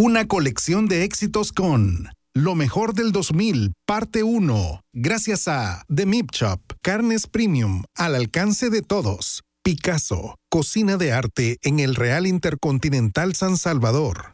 Una colección de éxitos con Lo mejor del 2000, parte 1. Gracias a The Meat Shop, carnes premium al alcance de todos. Picasso, cocina de arte en el Real Intercontinental San Salvador.